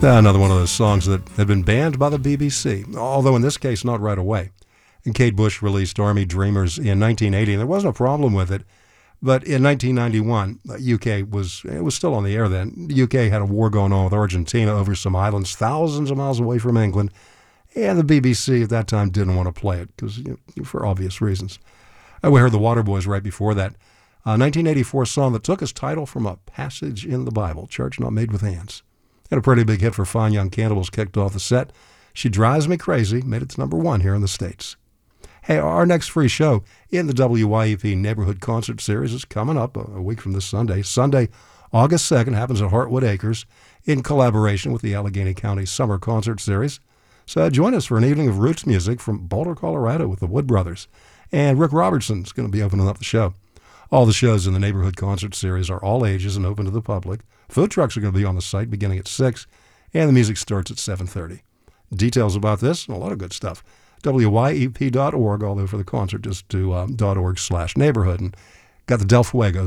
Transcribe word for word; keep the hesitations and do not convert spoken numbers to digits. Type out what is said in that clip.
Another one of those songs that had been banned by the B B C, although in this case not right away. And Kate Bush released Army Dreamers in nineteen eighty, and there wasn't a problem with it. But in nineteen ninety-one, the U K was it was still on the air then. The U K had a war going on with Argentina over some islands thousands of miles away from England, and the B B C at that time didn't want to play it because you know, for obvious reasons. Uh, we heard the Waterboys right before that. A nineteen eighty-four song that took its title from a passage in the Bible, Church Not Made with Hands. Had a pretty big hit for Fine Young Cannibals, kicked off the set. She Drives Me Crazy made it to number one here in the States. Hey, our next free show in the W Y E P Neighborhood Concert Series is coming up a week from this Sunday. Sunday, August second, happens at Heartwood Acres in collaboration with the Allegheny County Summer Concert Series. So join us for an evening of roots music from Boulder, Colorado with the Wood Brothers. And Rick Robertson's going to be opening up the show. All the shows in the Neighborhood Concert Series are all ages and open to the public. Food trucks are going to be on the site beginning at six, and the music starts at seven thirty. Details about this and a lot of good stuff. W Y E P dot org, although for the concert, just do um, .org slash neighborhood. And got the Del Fuegos